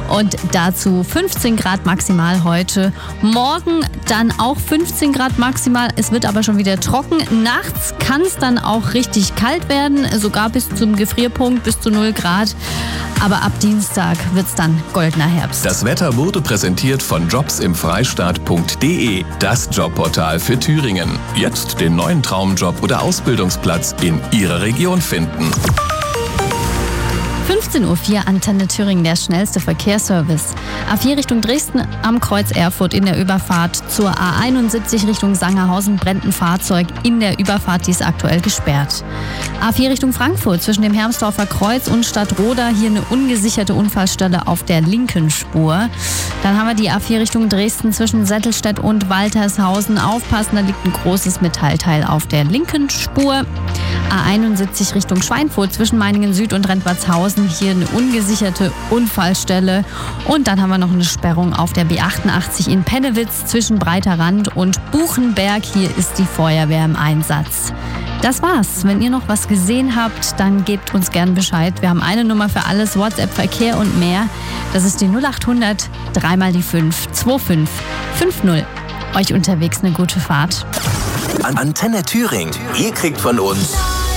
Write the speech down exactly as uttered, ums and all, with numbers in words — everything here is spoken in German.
und dazu fünfzehn Grad maximal heute. Morgen dann auch fünfzehn Grad maximal. Es wird aber schon wieder trocken. Nachts kann es dann auch richtig kalt werden, sogar bis zum Gefrierpunkt, bis zu null Grad. Aber ab Dienstag wird es dann goldener Herbst. Das Wetter wurde präsentiert von jobs im freistaat punkt de, das Jobportal für Thüringen. Jetzt den neuen Traumjob oder Ausbildungsplatz in Ihrer Region finden. fünfzehn Uhr vier, Antenne Thüringen, der schnellste Verkehrsservice. A vier Richtung Dresden am Kreuz Erfurt in der Überfahrt. Zur A einundsiebzig Richtung Sangerhausen brennt ein Fahrzeug in der Überfahrt, die ist aktuell gesperrt. A vier Richtung Frankfurt zwischen dem Hermsdorfer Kreuz und Stadtroda, hier eine ungesicherte Unfallstelle auf der linken Spur. Dann haben wir die A vier Richtung Dresden zwischen Settelstedt und Waltershausen. Aufpassen, da liegt ein großes Metallteil auf der linken Spur. A einundsiebzig Richtung Schweinfurt zwischen Meiningen Süd und Rentwartshausen, hier eine ungesicherte Unfallstelle. Und dann haben wir noch eine Sperrung auf der B achtundachtzig in Pennewitz zwischen Breiterrand und Buchenberg. Hier ist die Feuerwehr im Einsatz. Das war's. Wenn ihr noch was gesehen habt, dann gebt uns gern Bescheid. Wir haben eine Nummer für alles, WhatsApp, Verkehr und mehr. Das ist die null acht hundert, dreimal die fünf, zwei fünf fünf null. Euch unterwegs eine gute Fahrt. Antenne Thüringen. Ihr kriegt von uns